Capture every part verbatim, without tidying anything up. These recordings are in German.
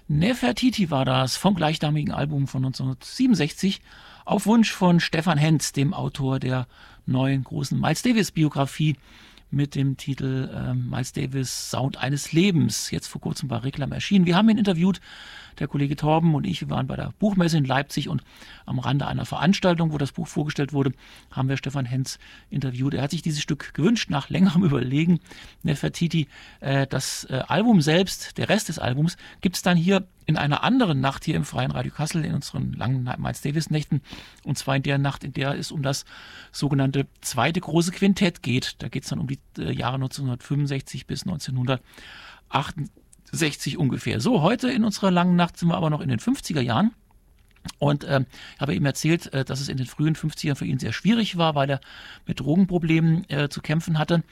Nefertiti war das vom gleichnamigen Album von neunzehnhundertsiebenundsechzig auf Wunsch von Stefan Hens, dem Autor der neuen großen Miles Davis-Biografie mit dem Titel äh, Miles Davis Sound eines Lebens, jetzt vor kurzem bei Reklam erschienen. Wir haben ihn interviewt, der Kollege Torben und ich, wir waren bei der Buchmesse in Leipzig und am Rande einer Veranstaltung, wo das Buch vorgestellt wurde, haben wir Stefan Hens interviewt. Er hat sich dieses Stück gewünscht, nach längerem Überlegen. Nefertiti, äh, das äh, Album selbst, der Rest des Albums, gibt es dann hier in einer anderen Nacht hier im Freien Radio Kassel, in unseren langen Miles Davis Nächten, und zwar in der Nacht, in der es um das sogenannte zweite große Quintett geht. Da geht es dann um die äh, Jahre neunzehnhundertfünfundsechzig bis neunzehnhundertachtundsechzig ungefähr. So, heute in unserer langen Nacht sind wir aber noch in den fünfziger Jahren. Und äh, ich habe ihm erzählt, äh, dass es in den frühen fünfzigern für ihn sehr schwierig war, weil er mit Drogenproblemen äh, zu kämpfen hatte.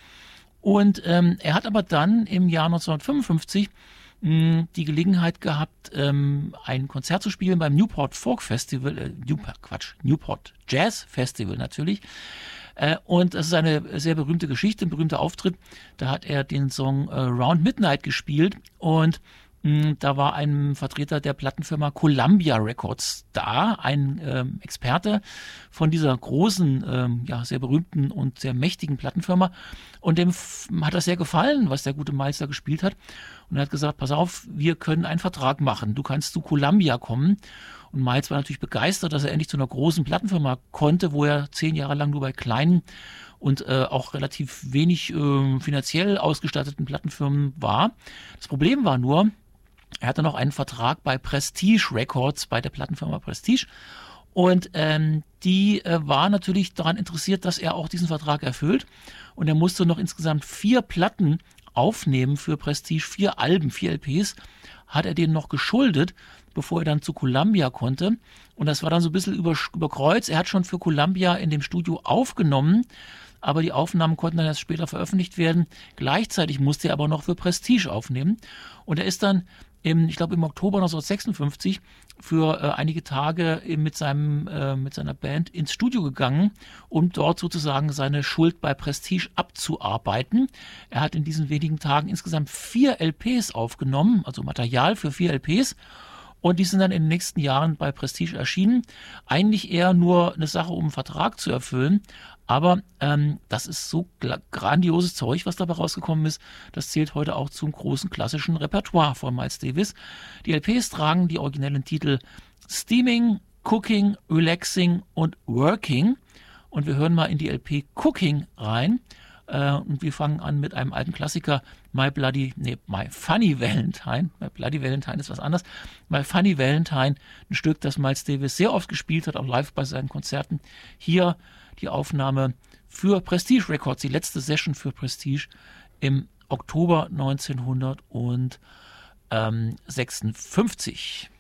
Und ähm, er hat aber dann im Jahr neunzehnhundertfünfundfünfzig mh, die Gelegenheit gehabt, ähm, ein Konzert zu spielen beim Newport Folk Festival, äh, Newport, Quatsch, Newport Jazz Festival natürlich. Äh, und das ist eine sehr berühmte Geschichte, ein berühmter Auftritt. Da hat er den Song äh, Round Midnight gespielt und da war ein Vertreter der Plattenfirma Columbia Records da, ein ähm, Experte von dieser großen, ähm, ja, sehr berühmten und sehr mächtigen Plattenfirma. Und dem f- hat das sehr gefallen, was der gute Miles da gespielt hat. Und er hat gesagt, pass auf, wir können einen Vertrag machen. Du kannst zu Columbia kommen. Und Miles war natürlich begeistert, dass er endlich zu einer großen Plattenfirma konnte, wo er zehn Jahre lang nur bei kleinen und äh, auch relativ wenig äh, finanziell ausgestatteten Plattenfirmen war. Das Problem war nur, er hatte noch einen Vertrag bei Prestige Records, bei der Plattenfirma Prestige. Und ähm, die äh, war natürlich daran interessiert, dass er auch diesen Vertrag erfüllt. Und er musste noch insgesamt vier Platten aufnehmen für Prestige, vier Alben, vier L Ps, hat er denen noch geschuldet, bevor er dann zu Columbia konnte. Und das war dann so ein bisschen über, über Kreuz. Er hat schon für Columbia in dem Studio aufgenommen, aber die Aufnahmen konnten dann erst später veröffentlicht werden. Gleichzeitig musste er aber noch für Prestige aufnehmen. Und er ist dann Im, ich glaube im Oktober neunzehnhundertsechsundfünfzig für äh, einige Tage eben mit seinem äh, mit seiner Band ins Studio gegangen, um dort sozusagen seine Schuld bei Prestige abzuarbeiten. Er hat in diesen wenigen Tagen insgesamt vier L Ps aufgenommen, also Material für vier L Ps. Und die sind dann in den nächsten Jahren bei Prestige erschienen. Eigentlich eher nur eine Sache, um einen Vertrag zu erfüllen. Aber ähm, das ist so grandioses Zeug, was dabei rausgekommen ist. Das zählt heute auch zum großen klassischen Repertoire von Miles Davis. Die L Ps tragen die originellen Titel Steaming, Cooking, Relaxing und Working. Und wir hören mal in die L P Cooking rein. Äh, und wir fangen an mit einem alten Klassiker, My Bloody, nee, My Funny Valentine. My Bloody Valentine ist was anderes. My Funny Valentine, ein Stück, das Miles Davis sehr oft gespielt hat, auch live bei seinen Konzerten. Hier die Aufnahme für Prestige Records, die letzte Session für Prestige im Oktober neunzehnhundertsechsundfünfzig.